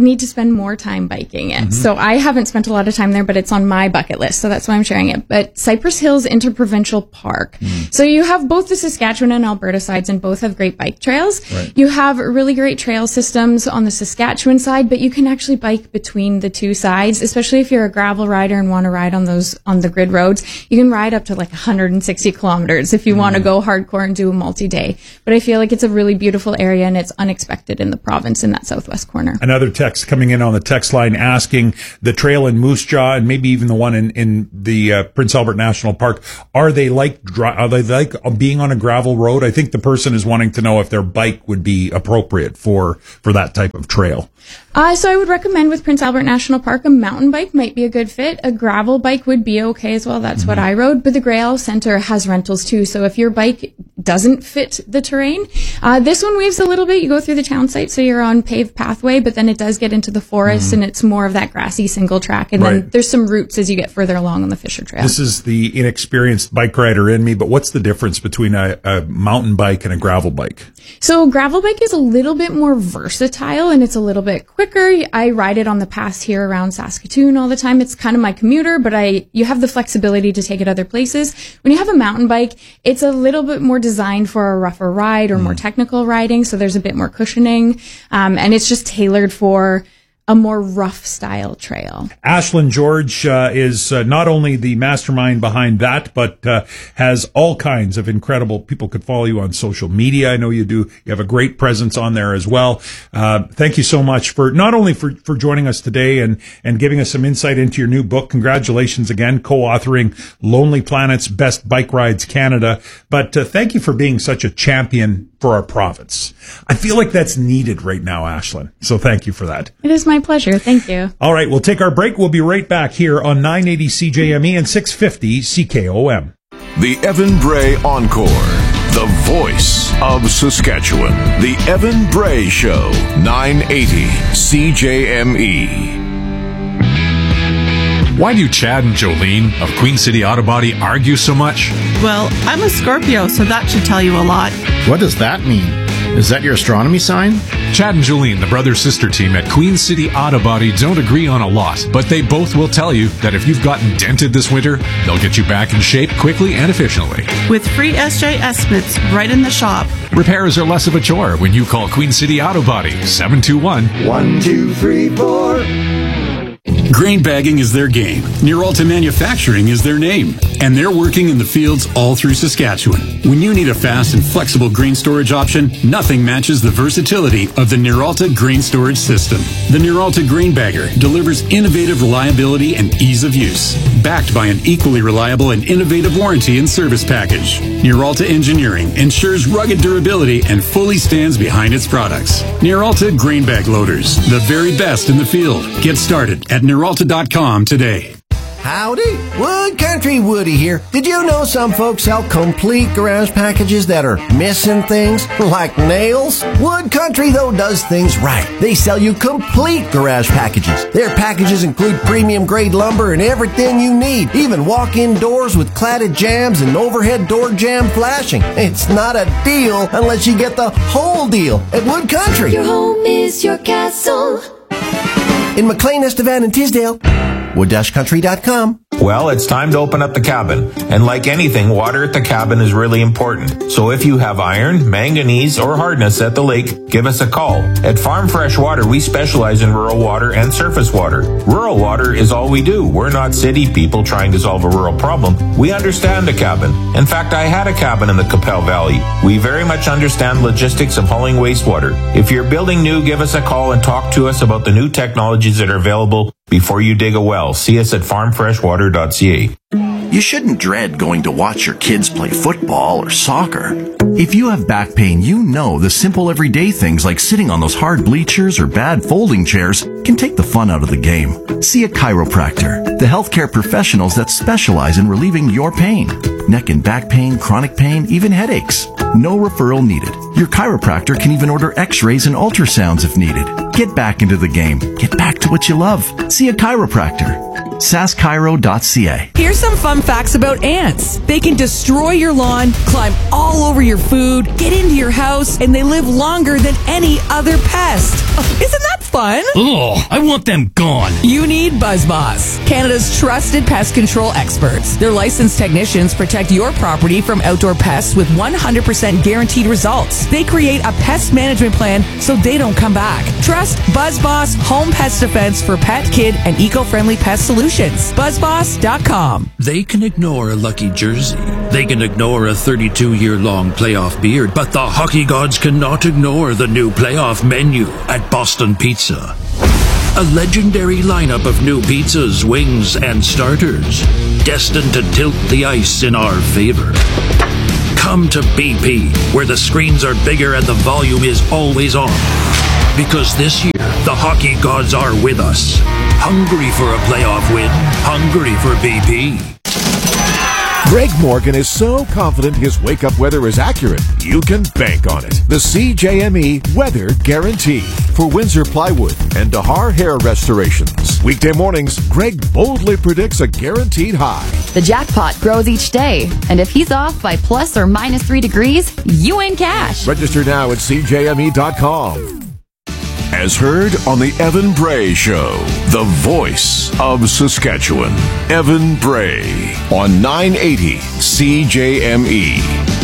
S20: need to spend more time biking it. Mm-hmm. So I haven't spent a lot of time there, but it's on my bucket list. So that's why I'm sharing it. But Cypress Hills Interprovincial Park. Mm. So you have both the Saskatchewan and Alberta sides, and both have great bike trails. Right. You have really great trail systems on the Saskatchewan side, but you can actually bike between the two sides, especially if you're a gravel rider and want to ride on those, on the grid roads. You can ride up to like one hundred sixty kilometers if you mm. want to go hardcore and do a multi-day. But I feel like it's a really beautiful area, and it's unexpected in the province in that southwest corner.
S2: Another text coming in on the text line asking the trail in Moose Jaw and maybe even the one in, in the uh, Prince Albert National Park, are they like dri- are they like being on a gravel road? I think the person is wanting to know if their bike would be appropriate for, for that type of trail.
S20: Uh, so I would recommend with Prince Albert National Park, a mountain bike might be a good fit. A gravel bike would be okay as well. That's mm-hmm. what I rode. But the Grey Isle Centre has rentals too. So if your bike doesn't fit the terrain, uh, this one weaves a little bit. You go through the town site, so you're on paved pathway, but then it does get into the forest mm-hmm. and it's more of that grassy single track. And right. then there's some routes as you get further along on the Fisher Trail.
S2: This is the inexperienced bike rider in me, but what's the difference between a, a mountain bike and a gravel bike?
S20: So gravel bike is a little bit more versatile and it's a little bit quicker. I ride it on the pass here around Saskatoon all the time. It's kind of my commuter, but I you have the flexibility to take it other places. When you have a mountain bike, it's a little bit more designed for a rougher ride or mm. more technical riding, so there's a bit more cushioning, um, and it's just tailored for a more rough style trail.
S2: Ashlyn George uh, is uh, not only the mastermind behind that, but uh, has all kinds of incredible, people could follow you on social media. I know you do. You have a great presence on there as well. Uh, thank you so much for not only for, for joining us today and, and giving us some insight into your new book. Congratulations again, co-authoring Lonely Planet's Best Bike Rides Canada. But uh, thank you for being such a champion for our province. I feel like that's needed right now, Ashlyn. So thank you for that.
S20: It is my pleasure. Thank you.
S2: All right, we'll take our break. We'll be right back here on nine eighty C J M E and six fifty C K O M.
S15: The Evan Bray Encore, the voice of Saskatchewan. The Evan Bray Show, nine eighty C J M E.
S8: Why do Chad and Jolene of Queen City Auto Body argue so much?
S21: Well, I'm a Scorpio, so that should tell you a lot.
S18: What does that mean? Is that your astronomy sign?
S8: Chad and Jolene, the brother-sister team at Queen City Auto Body, don't agree on a lot, but they both will tell you that if you've gotten dented this winter, they'll get you back in shape quickly and efficiently.
S21: With free S J estimates right in the shop.
S8: Repairs are less of a chore when you call Queen City Auto Body, seven two one,
S22: one two three four.
S4: Grain bagging is their game. Neuralta Manufacturing is their name. And they're working in the fields all through Saskatchewan. When you need a fast and flexible grain storage option, nothing matches the versatility of the Neuralta grain storage system. The Neuralta Grain Bagger delivers innovative reliability and ease of use, backed by an equally reliable and innovative warranty and service package. Neuralta Engineering ensures rugged durability and fully stands behind its products. Neuralta Grain Bag Loaders, the very best in the field. Get started at Neuralta dot com today.
S23: Howdy, Wood Country Woody here. Did you know some folks sell complete garage packages that are missing things, like nails? Wood Country, though, does things right. They sell you complete garage packages. Their packages include premium grade lumber and everything you need, even walk-in doors with cladded jambs and overhead door jamb flashing. It's not a deal unless you get the whole deal at Wood Country.
S24: Your home is your castle.
S23: In McLean, Estevan, and Tisdale, wood dash country dot com.
S25: Well, it's time to open up the cabin. And like anything, water at the cabin is really important. So if you have iron, manganese, or hardness at the lake, give us a call. At Farm Fresh Water, we specialize in rural water and surface water. Rural water is all we do. We're not city people trying to solve a rural problem. We understand the cabin. In fact, I had a cabin in the Capel Valley. We very much understand logistics of hauling wastewater. If you're building new, give us a call and talk to us about the new technologies that are available before you dig a well. See us at farm fresh water dot c a.
S3: You shouldn't dread going to watch your kids play football or soccer. If you have back pain, you know the simple everyday things like sitting on those hard bleachers or bad folding chairs can take the fun out of the game. See a chiropractor, the healthcare professionals that specialize in relieving your pain. Neck and back pain, chronic pain, even headaches. No referral needed. Your chiropractor can even order x-rays and ultrasounds if needed. Get back into the game. Get back to what you love. See a chiropractor. sask chiro dot c a.
S26: Here's some fun facts about ants. They can destroy your lawn, climb all over your food, get into your house, and they live longer than any other pest. Oh, isn't that fun?
S1: Oh, I want them gone.
S26: You need BuzzBoss, Canada's trusted pest control experts. Their licensed technicians protect your property from outdoor pests with one hundred percent guaranteed results. They create a pest management plan so they don't come back. Trust BuzzBoss Home Pest Defense for pet, kid, and eco-friendly pest solutions. BuzzBoss dot com.
S6: They can ignore a lucky jersey. They can ignore a thirty-two-year-long playoff beard, but the hockey gods cannot ignore the new playoff menu at Boston Pizza. A legendary lineup of new pizzas, wings, and starters, destined to tilt the ice in our favor. Come to B P, where the screens are bigger and the volume is always on. Because this year, the hockey gods are with us. Hungry for a playoff win. Hungry for B P.
S15: Greg Morgan is so confident his wake-up weather is accurate, you can bank on it. The C J M E Weather Guarantee for Windsor Plywood and Dahar Hair Restorations. Weekday mornings, Greg boldly predicts a guaranteed high.
S5: The jackpot grows each day, and if he's off by plus or minus three degrees, you win cash.
S15: Register now at C J M E dot com. As heard on the Evan Bray Show, the voice of Saskatchewan. Evan Bray on nine eighty C J M E.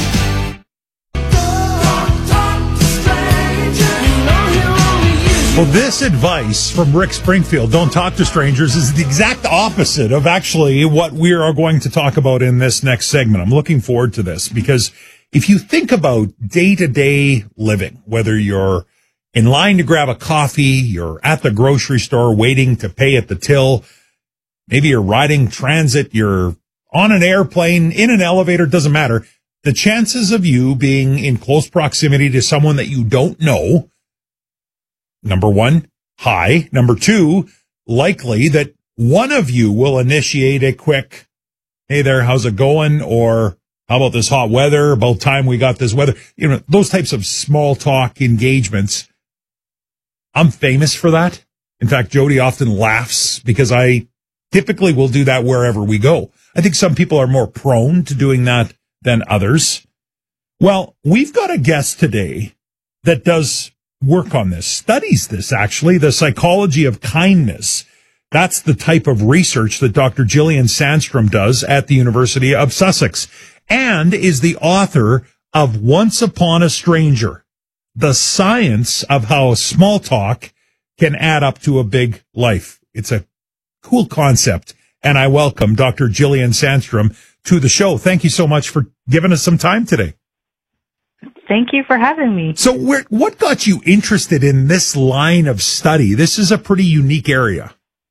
S2: Well, this advice from Rick Springfield, don't talk to strangers, is the exact opposite of actually what we are going to talk about in this next segment. I'm looking forward to this because if you think about day-to-day living, whether you're in line to grab a coffee, you're at the grocery store waiting to pay at the till, maybe you're riding transit, you're on an airplane, in an elevator, doesn't matter. The chances of you being in close proximity to someone that you don't know, number one, high. Number two, likely that one of you will initiate a quick, hey there, how's it going? Or how about this hot weather? About time we got this weather. You know, those types of small talk engagements. I'm famous for that. In fact, Jody often laughs because I typically will do that wherever we go. I think some people are more prone to doing that than others. Well, we've got a guest today that does work on this, studies this actually, the psychology of kindness. That's the type of research that Doctor Gillian Sandstrom does at the University of Sussex, and is the author of Once Upon a Stranger, the science of how small talk can add up to a big life. It's a cool concept, and I welcome Doctor Gillian Sandstrom to the show. Thank you so much for giving us some time today.
S7: Thank you for having me.
S2: So where, what got you interested in this line of study? This is a pretty unique area.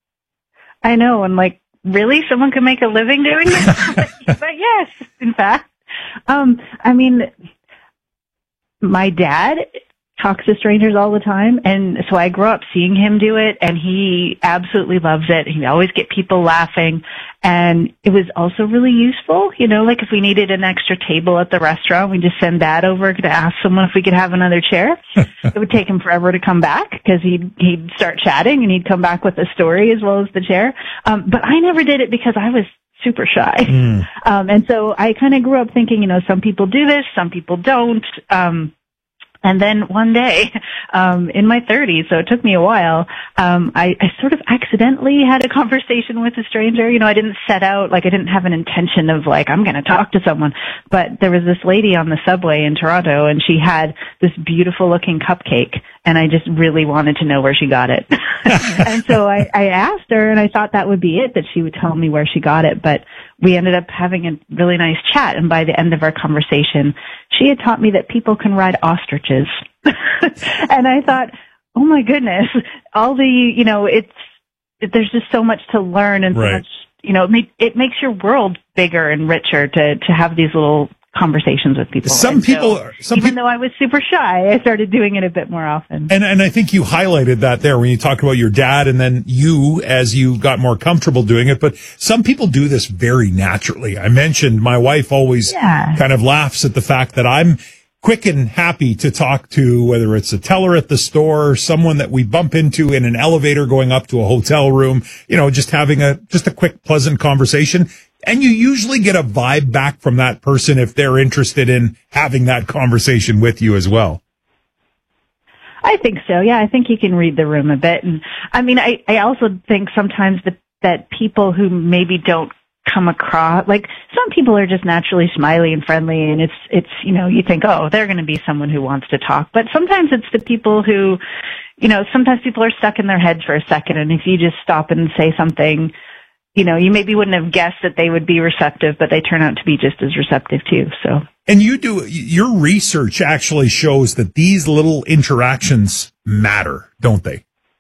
S7: I know. I'm like, really? Someone can make a living doing this? but, but yes, in fact. Um, I mean, my dad talks to strangers all the time, and so I grew up seeing him do it, and he absolutely loves it. He always get people laughing, and it was also really useful. You know, like if we needed an extra table at the restaurant, we just send Dad over to ask someone if we could have another chair. It would take him forever to come back because he'd he'd start chatting, and he'd come back with a story as well as the chair. Um, but I never did it because I was super shy. Mm. Um, and so I kind of grew up thinking, you know, some people do this, some people don't. Um, And then one day, um, in my thirties, so it took me a while, um, I, I sort of accidentally had a conversation with a stranger. You know, I didn't set out, like I didn't have an intention of like, I'm going to talk to someone. But there was this lady on the subway in Toronto, and she had this beautiful looking cupcake, and I just really wanted to know where she got it. And so I, I asked her, and I thought that would be it, that she would tell me where she got it. But we ended up having a really nice chat, and by the end of our conversation, she had taught me that people can ride ostriches. And I thought, oh my goodness, all the, you know, it's, there's just so much to learn, and so
S2: right.
S7: much, you know, it, make, it makes your world bigger and richer to, to have these little conversations with people.
S2: Some
S7: and
S2: people,
S7: so,
S2: some
S7: even
S2: pe-
S7: though I was super shy, I started doing it a bit more often.
S2: And and I think you highlighted that there when you talked about your dad, and then you as you got more comfortable doing it. But some people do this very naturally. I mentioned my wife always
S7: yeah.
S2: kind of laughs at the fact that I'm quick and happy to talk to, whether it's a teller at the store, or someone that we bump into in an elevator going up to a hotel room, you know, just having a just a quick, pleasant conversation. And you usually get a vibe back from that person if they're interested in having that conversation with you as well.
S7: I think so. Yeah, I think you can read the room a bit. And I mean, I, I also think sometimes that, that people who maybe don't come across, like some people are just naturally smiley and friendly, and it's, it's, you know, you think, oh, they're going to be someone who wants to talk. But sometimes it's the people who, you know, sometimes people are stuck in their heads for a second, and if you just stop and say something, you know, you maybe wouldn't have guessed that they would be receptive, but they turn out to be just as receptive too. So.
S2: And you do, your research actually shows that these little interactions matter, don't they?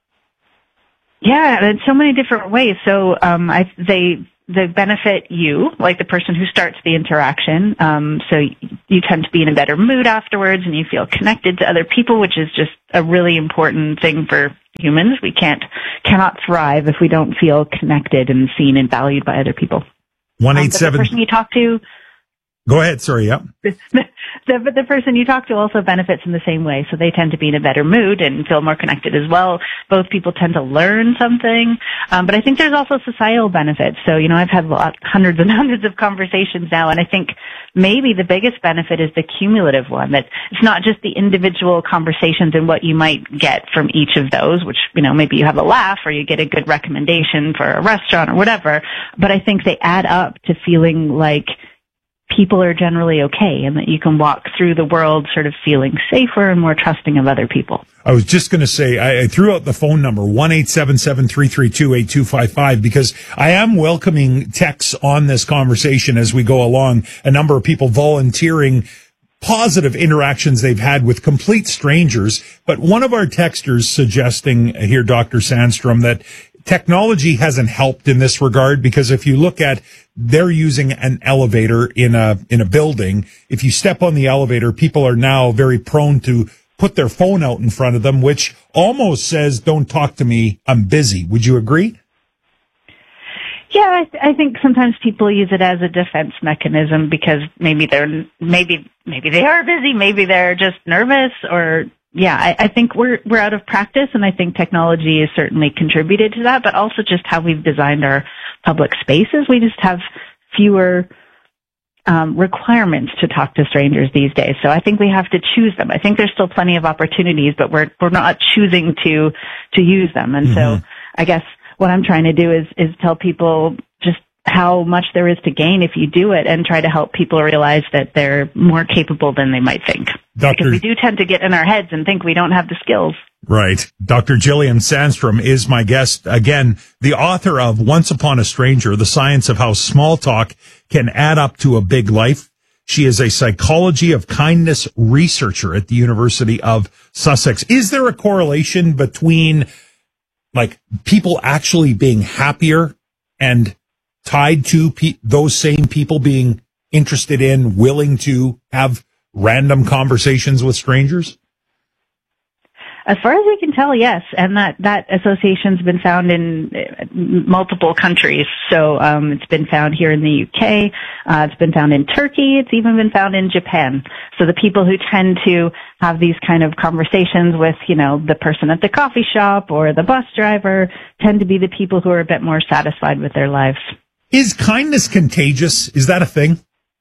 S7: Yeah, in so many different ways. So, um, I, they, they benefit you, like the person who starts the interaction. Um, so you tend to be in a better mood afterwards, and you feel connected to other people, which is just a really important thing for humans. We can't, cannot thrive if we don't feel connected and seen and valued by other people.
S2: One eight seven.
S7: Um, the person you talk to.
S2: Go ahead. Sorry. Yep.
S7: The, but the person you talk to also benefits in the same way. So they tend to be in a better mood and feel more connected as well. Both people tend to learn something. Um, but I think there's also societal benefits. So, you know, I've had lot, hundreds and hundreds of conversations now, and I think maybe the biggest benefit is the cumulative one, that it's not just the individual conversations and what you might get from each of those, which, you know, maybe you have a laugh or you get a good recommendation for a restaurant or whatever. But I think they add up to feeling like people are generally okay, and that you can walk through the world sort of feeling safer and more trusting of other people.
S2: I was just going to say, I, I threw out the phone number, one eight seven seven, three three two, eight two five five, because I am welcoming texts on this conversation as we go along. A number of people volunteering positive interactions they've had with complete strangers. But one of our texters suggesting here, Doctor Sandstrom, that technology hasn't helped in this regard, because if you look at, they're using an elevator in a, in a building. If you step on the elevator, people are now very prone to put their phone out in front of them, which almost says, don't talk to me, I'm busy. Would you agree?
S7: Yeah, I, th- I think sometimes people use it as a defense mechanism because maybe they're, maybe, maybe they are busy, maybe they're just nervous, or, yeah, I, I think we're we're out of practice, and I think technology has certainly contributed to that, but also just how we've designed our public spaces. We just have fewer um, requirements to talk to strangers these days. So I think we have to choose them. I think there's still plenty of opportunities, but we're we're not choosing to to use them. And mm-hmm. so I guess what I'm trying to do is is tell people just how much there is to gain if you do it, and try to help people realize that they're more capable than they might think. Doctor Because we do tend to get in our heads and think we don't have the skills.
S2: Right. Doctor Gillian Sandstrom is my guest. Again, the author of Once Upon a Stranger, The Science of How Small Talk Can Add Up to a Big Life. She is a psychology of kindness researcher at the University of Sussex. Is there a correlation between, like, people actually being happier and tied to pe- those same people being interested in, willing to have random conversations with strangers?
S7: As far as we can tell, yes. And that, that association's been found in multiple countries. So, um, it's been found here in the U K. Uh, it's been found in Turkey. It's even been found in Japan. So the people who tend to have these kind of conversations with, you know, the person at the coffee shop or the bus driver tend to be the people who are a bit more satisfied with their lives.
S2: Is kindness contagious? Is that a thing?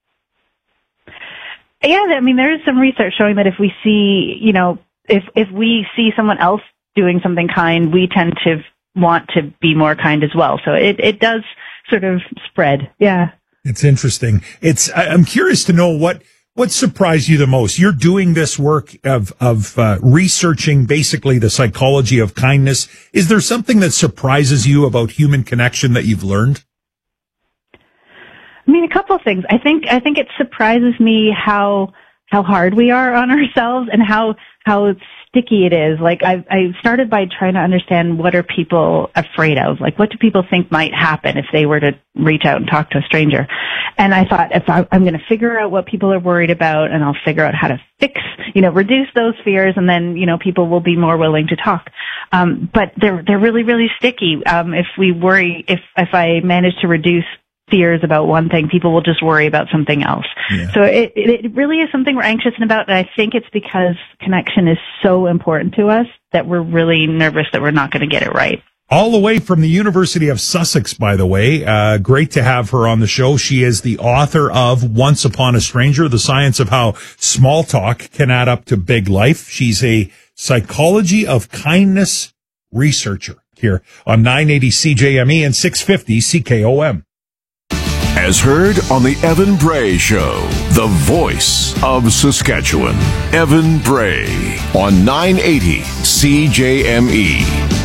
S7: Yeah, I mean, there is some research showing that if we see, you know, if if we see someone else doing something kind, we tend to want to be more kind as well. So it, it does sort of spread. Yeah.
S2: It's interesting. It's, I'm curious to know what, what surprised you the most. You're doing this work of, of, uh, researching basically the psychology of kindness. Is there something that surprises you about human connection that you've learned?
S7: I mean, a couple of things. I think, I think it surprises me how, how hard we are on ourselves and how, how sticky it is. Like, I, I started by trying to understand, what are people afraid of? Like, what do people think might happen if they were to reach out and talk to a stranger? And I thought, if I, I'm going to figure out what people are worried about, and I'll figure out how to fix, you know, reduce those fears, and then, you know, people will be more willing to talk. Um, but they're, they're really, really sticky. Um, if we worry, if, if I manage to reduce fears about one thing, people will just worry about something else. Yeah. So it, it really is something we're anxious about, and I think it's because connection is so important to us that we're really nervous that we're not going to get it right.
S2: All the way from the University of Sussex, by the way. Uh, great to have her on the show. She is the author of Once Upon a Stranger, The Science of How Small Talk Can Add Up to Big Life. She's a psychology of kindness researcher, here on nine eighty C J M E and six fifty C K O M.
S15: As heard on the Evan Bray Show, the voice of Saskatchewan. Evan Bray on nine eighty C J M E.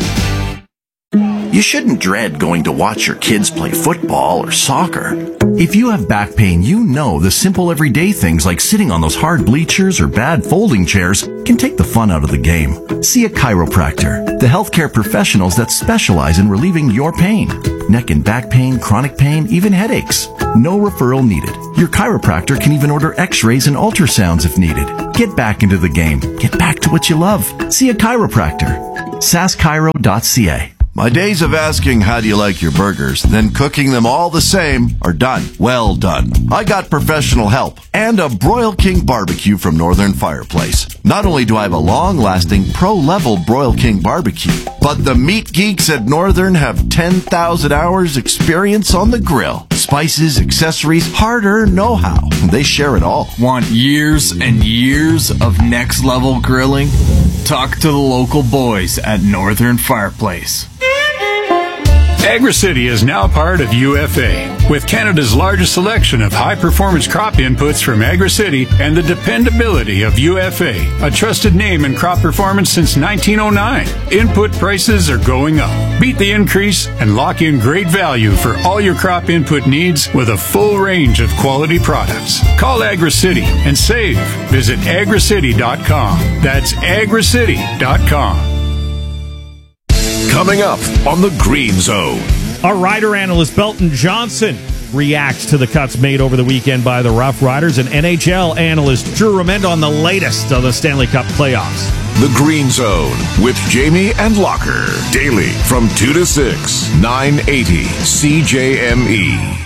S3: You shouldn't dread going to watch your kids play football or soccer. If you have back pain, you know the simple everyday things like sitting on those hard bleachers or bad folding chairs can take the fun out of the game. See a chiropractor, the healthcare professionals that specialize in relieving your pain. Neck and back pain, chronic pain, even headaches. No referral needed. Your chiropractor can even order x-rays and ultrasounds if needed. Get back into the game. Get back to what you love. See a chiropractor. sask chiro dot c a.
S23: My days of asking how do you like your burgers, then cooking them all the same, are done. Well done. I got professional help and a Broil King barbecue from Northern Fireplace. Not only do I have a long-lasting, pro-level Broil King barbecue, but the meat geeks at Northern have ten thousand hours experience on the grill. Spices, accessories, hard-earned know-how. They share it all.
S10: Want years and years of next-level grilling? Talk to the local boys at Northern Fireplace.
S11: AgriCity is now part of U F A, with Canada's largest selection of high-performance crop inputs from AgriCity and the dependability of U F A, a trusted name in crop performance since nineteen oh nine. Input prices are going up. Beat the increase and lock in great value for all your crop input needs with a full range of quality products. Call AgriCity and save. Visit agri city dot com. That's agri city dot com.
S15: Coming up on the Green Zone.
S1: Our rider analyst Belton Johnson reacts to the cuts made over the weekend by the Rough Riders, and N H L analyst Drew Remendo on the latest of the Stanley Cup playoffs.
S15: The Green Zone with Jamie and Locker. Daily from two to six, nine eighty C J M E.